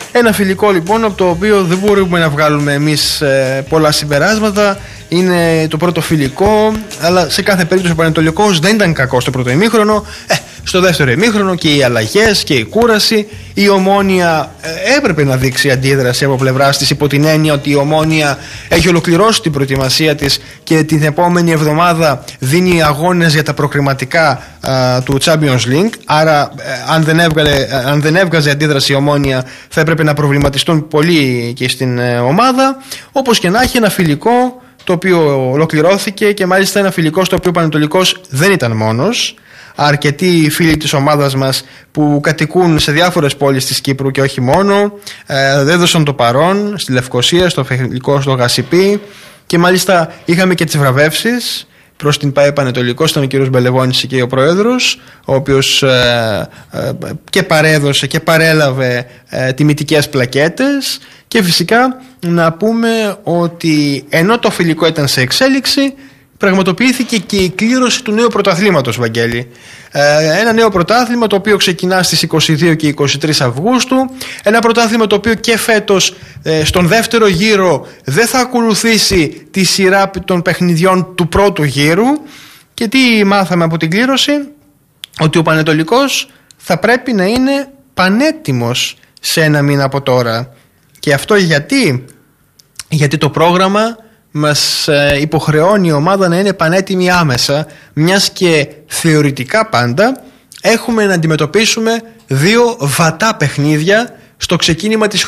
Ένα φιλικό λοιπόν από το οποίο δεν μπορούμε να βγάλουμε εμείς πολλά συμπεράσματα. Είναι το πρώτο φιλικό, αλλά σε κάθε περίπτωση ο Πανετολικός δεν ήταν κακό στο πρώτο ημίχρονο. Στο δεύτερο ημίχρονο και οι αλλαγές και η κούραση. Η Ομόνοια έπρεπε να δείξει αντίδραση από πλευράς της, υπό την έννοια ότι η Ομόνοια έχει ολοκληρώσει την προετοιμασία της και την επόμενη εβδομάδα δίνει αγώνες για τα προκριματικά του Champions League. Άρα αν δεν έβγαζε αντίδραση η Ομόνοια θα έπρεπε να προβληματιστούν πολύ και στην ομάδα. Όπως και να έχει, ένα φιλικό το οποίο ολοκληρώθηκε και μάλιστα ένα φιλικό στο οποίο ο Πανετολικός δεν ήταν μόνος. Αρκετοί φίλοι της ομάδας μας που κατοικούν σε διάφορες πόλεις της Κύπρου και όχι μόνο έδωσαν το παρόν στη Λευκοσία, στο φιλικό στο Γασιπί, και μάλιστα είχαμε και τις βραβεύσεις προς την ΠΑΕ Πανετολικός. Ήταν ο κ. Μπελεβόνης και ο πρόεδρος, ο οποίος και παρέδωσε και παρέλαβε τιμητικές πλακέτες. Και φυσικά να πούμε ότι ενώ το φιλικό ήταν σε εξέλιξη, πραγματοποιήθηκε και η κλήρωση του νέου πρωταθλήματος, Βαγγέλη. Ένα νέο πρωτάθλημα το οποίο ξεκινά στις 22 και 23 Αυγούστου. Ένα πρωτάθλημα το οποίο και φέτος στον δεύτερο γύρο δεν θα ακολουθήσει τη σειρά των παιχνιδιών του πρώτου γύρου. Και τι μάθαμε από την κλήρωση? Ότι ο Πανετολικός θα πρέπει να είναι πανέτοιμος σε ένα μήνα από τώρα. Και αυτό γιατί το πρόγραμμα μας υποχρεώνει η ομάδα να είναι πανέτοιμη άμεσα, μιας και θεωρητικά πάντα έχουμε να αντιμετωπίσουμε 2 βατά παιχνίδια στο ξεκίνημα της